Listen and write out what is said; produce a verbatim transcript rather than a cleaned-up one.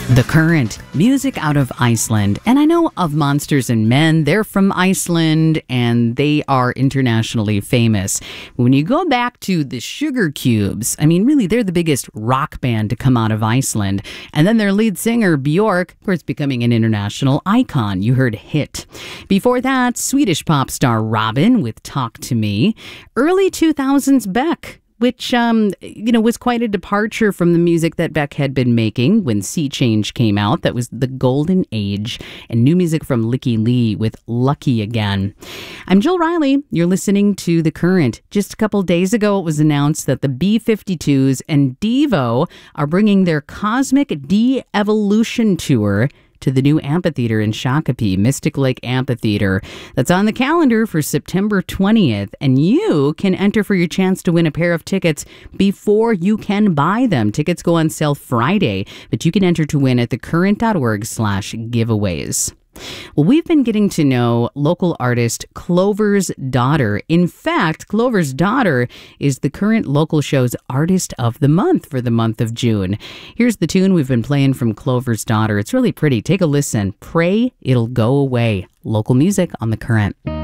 The Current, music out of Iceland. And I know of Monsters and Men. They're from Iceland and they are internationally famous. When you go back to the Sugar Cubes, I mean, really, they're the biggest rock band to come out of Iceland. And then their lead singer, Björk, of course, becoming an international icon. You heard Hit. Before that, Swedish pop star Robin with Talk to Me. Early two thousands Beck, which, um, you know, was quite a departure from the music that Beck had been making when Sea Change came out. That was the golden age. And new music from Licky Lee with Lucky Again. I'm Jill Riley. You're listening to The Current. Just a couple days ago, it was announced that the B fifty-twos and Devo are bringing their Cosmic De-Evolution Tour to the new amphitheater in Shakopee, Mystic Lake Amphitheater. That's on the calendar for September twentieth, and you can enter for your chance to win a pair of tickets before you can buy them. Tickets go on sale Friday, but you can enter to win at thecurrent.org slash giveaways. Well, we've been getting to know local artist Clover's Daughter. In fact, Clover's Daughter is the Current local show's Artist of the Month for the month of June. Here's the tune we've been playing from Clover's Daughter. It's really pretty. Take a listen. Pray It'll Go Away. Local music on The Current.